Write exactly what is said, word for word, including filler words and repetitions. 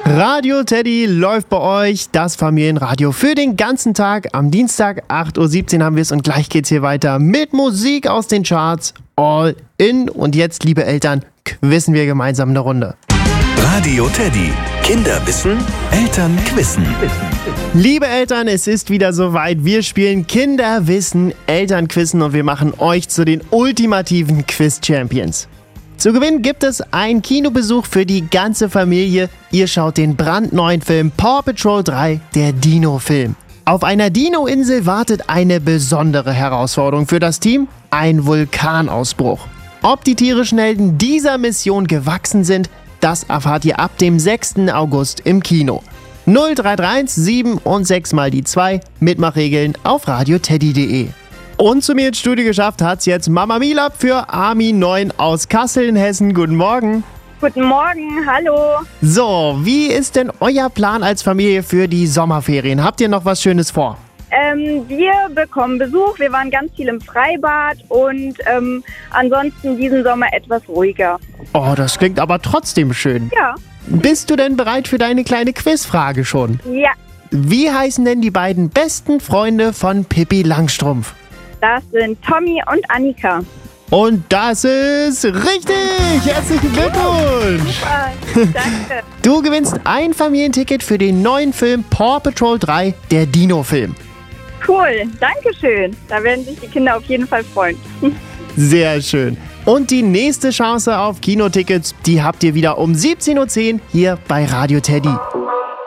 Radio Teddy läuft bei euch, das Familienradio für den ganzen Tag. Am Dienstag, acht Uhr siebzehn haben wir es und gleich geht's hier weiter mit Musik aus den Charts. All in. Und jetzt, liebe Eltern, quizzen wir gemeinsam eine Runde. Radio Teddy. Kinder wissen, Eltern quizzen. Liebe Eltern, es ist wieder soweit. Wir spielen Kinder wissen, Eltern quizzen und wir machen euch zu den ultimativen Quiz-Champions. Zu gewinnen gibt es einen Kinobesuch für die ganze Familie. Ihr schaut den brandneuen Film Paw Patrol drei, der Dino-Film. Auf einer Dino-Insel wartet eine besondere Herausforderung für das Team: ein Vulkanausbruch. Ob die tierischen Helden dieser Mission gewachsen sind, das erfahrt ihr ab dem sechsten August im Kino. null drei drei eins sieben und sechs mal die zwei. Mitmachregeln auf radioteddy punkt de. Und zu mir ins Studio geschafft hat's jetzt Mama Milab für Armin neun aus Kassel in Hessen. Guten Morgen. Guten Morgen, hallo. So, wie ist denn euer Plan als Familie für die Sommerferien? Habt ihr noch was Schönes vor? Ähm, wir bekommen Besuch, wir waren ganz viel im Freibad und ähm, ansonsten diesen Sommer etwas ruhiger. Oh, das klingt aber trotzdem schön. Ja. Bist du denn bereit für deine kleine Quizfrage schon? Ja, Wie heißen denn die beiden besten Freunde von Pippi Langstrumpf? das sind Tommy und Annika. Und das ist richtig! Herzlichen Glückwunsch! Super, danke. Du gewinnst ein Familienticket für den neuen Film Paw Patrol drei, der Dino-Film. Cool, danke schön. Da werden sich die Kinder auf jeden Fall freuen. Sehr schön. Und die nächste Chance auf Kinotickets, die habt ihr wieder um siebzehn Uhr zehn hier bei Radio Teddy.